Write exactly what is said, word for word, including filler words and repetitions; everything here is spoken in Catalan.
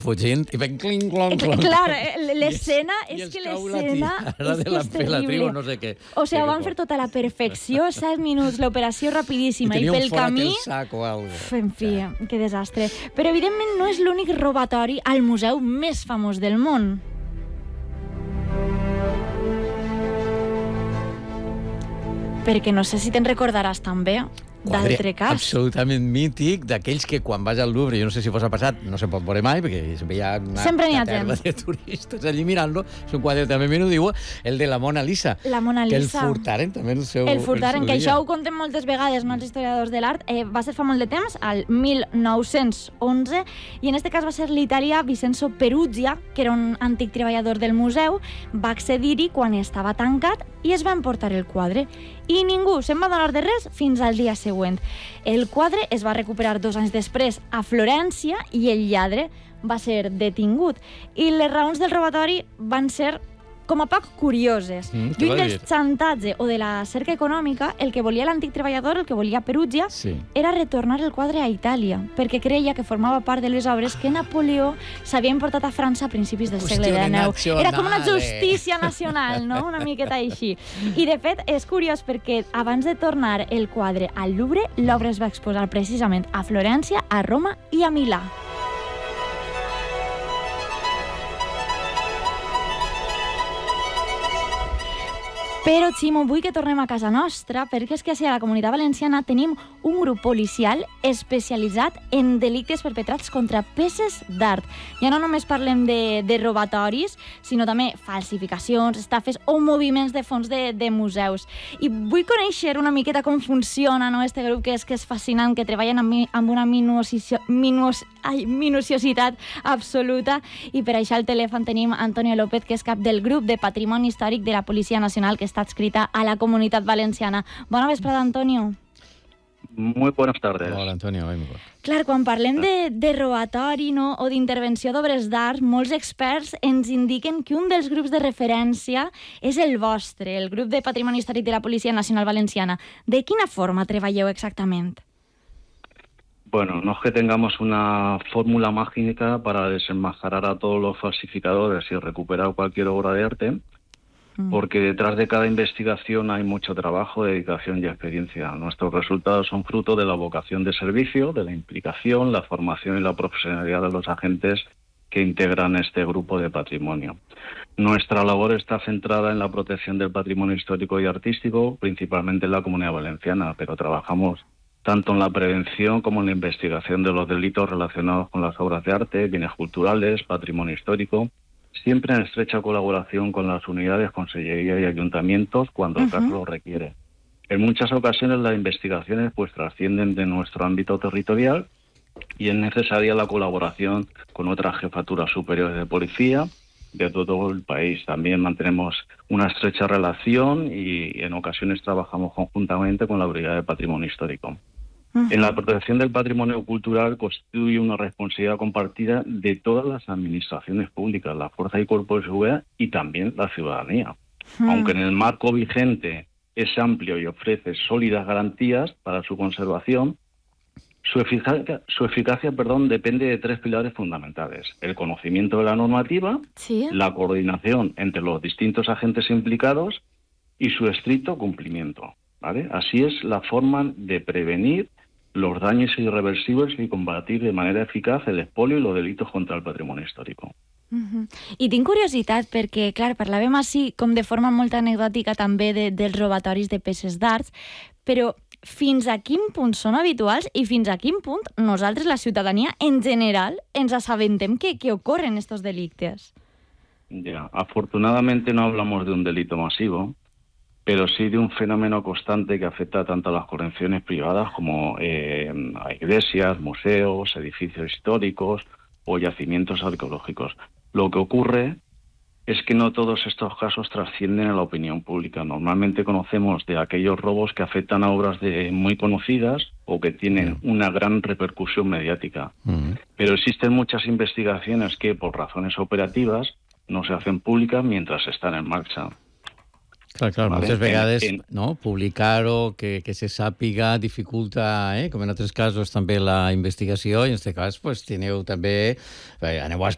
fugint i ven cling, clong, clong. Clar, l'escena és que l'escena és que és terrible. No sé què. O sigui, ho van fer tota la perfecció, set minuts, l'operació rapidíssima, i pel camí... I tenia un forat al sac o alguna cosa. En fi, que desastre. Però, evidentment, no és l'únic robatori al museu més famós del món. Perquè no sé si te'n recordaràs també d'altre cas. Absolutament mític, d'aquells que quan vas al Louvre, jo no sé si fos a passat, no se pot veure mai, perquè sempre hi ha una sempre n'hi ha caterva temps de turistes allí mirant-lo. És un quadre també m'ho diu, el de la Mona Lisa. La Mona Lisa. Que el furtaren també el seu El furtaren, el seu que dia. això ho contem moltes vegades, no els historiadors de l'art. Eh, va ser fa molt de temps, al mil nou-cents onze, i en este cas va ser l'italià Vincenzo Peruggia, que era un antic treballador del museu, va accedir-hi quan estava tancat i es va emportar el quadre. I ningú se'n va donar de res fins al dia següent. El quadre es va recuperar dos anys després a Florència i el lladre va ser detingut. I les raons del robatori van ser com a poc curioses. Mm, Lluny del xantatge o de la cerca econòmica, el que volia l'antic treballador, el que volia Peruggia, sí. era retornar el quadre a Itàlia, perquè creia que formava part de les obres que Napoleó s'havia importat a França a principis del segle dinou. Era com una justícia nacional, no? Una miqueta així. I, de fet, és curiós perquè abans de tornar el quadre al Louvre, l'obra es va exposar precisament a Florència, a Roma i a Milà. Però, Ximo, vull que tornem a casa nostra, perquè és que a la Comunitat Valenciana tenim un grup policial especialitzat en delictes perpetrats contra peces d'art. Ja no només parlem de, de robatoris, sinó també falsificacions, estafes o moviments de fons de, de museus. I vull conèixer una miqueta com funciona, no, este grup, que és, que és fascinant, que treballen amb, amb una minucicio, minus, ai, minuciositat absoluta, i per això al telèfon tenim Antonio López, que és cap del grup de Patrimoni Històric de la Policia Nacional, que està adscrita a la Comunitat Valenciana. Bona vesprada, Antonio. Muy buenas tardes. Hola, Antonio. Clar, quan parlem de, de robatori, no, o d'intervenció d'obres d'art, molts experts ens indiquen que un dels grups de referència és el vostre, el grup de Patrimoni Històric de la Policia Nacional Valenciana. De quina forma treballeu exactament? Bueno, no es que tengamos una fórmula mágica para desenmascarar a todos los falsificadores y recuperar cualquier obra de arte, porque detrás de cada investigación hay mucho trabajo, dedicación y experiencia. Nuestros resultados son fruto de la vocación de servicio, de la implicación, la formación y la profesionalidad de los agentes que integran este grupo de patrimonio. Nuestra labor está centrada en la protección del patrimonio histórico y artístico, principalmente en la Comunidad Valenciana, pero trabajamos tanto en la prevención como en la investigación de los delitos relacionados con las obras de arte, bienes culturales, patrimonio histórico, siempre en estrecha colaboración con las unidades, consellería y ayuntamientos cuando el caso lo requiere. En muchas ocasiones las investigaciones pues trascienden de nuestro ámbito territorial y es necesaria la colaboración con otras jefaturas superiores de policía de todo el país. También mantenemos una estrecha relación y en ocasiones trabajamos conjuntamente con la Brigada de Patrimonio Histórico. En la protección del patrimonio cultural constituye una responsabilidad compartida de todas las administraciones públicas, la fuerza y cuerpo de seguridad y también la ciudadanía. Mm. Aunque en el marco vigente es amplio y ofrece sólidas garantías para su conservación, su eficacia, su eficacia perdón, depende de tres pilares fundamentales: el conocimiento de la normativa, ¿sí?, la coordinación entre los distintos agentes implicados y su estricto cumplimiento. ¿Vale? Así es la forma de prevenir los daños irreversibles y combatir de manera eficaz el expolio y los delitos contra el patrimonio histórico. Uh-huh. I tinc curiositat perquè, clar, parlàvem així com de forma molt anecdòtica també de, dels robatoris de peces d'arts, però fins a quin punt són habituals i fins a quin punt nosaltres, la ciutadania en general, ens assabentem que, que ocorren estos delictes? Ya, afortunadamente no hablamos de un delito masivo, pero sí de un fenómeno constante que afecta tanto a las colecciones privadas como eh, a iglesias, museos, edificios históricos o yacimientos arqueológicos. Lo que ocurre es que no todos estos casos trascienden a la opinión pública. Normalmente conocemos de aquellos robos que afectan a obras de muy conocidas o que tienen una gran repercusión mediática. Uh-huh. Pero existen muchas investigaciones que, por razones operativas, no se hacen públicas mientras están en marcha. Clar, clar, vale. Moltes vegades en, en... no, publicar-ho, que, que se sàpiga, dificulta, eh, com en altres casos, també la investigació, i en aquest cas pues, teniu també, eh, aneu a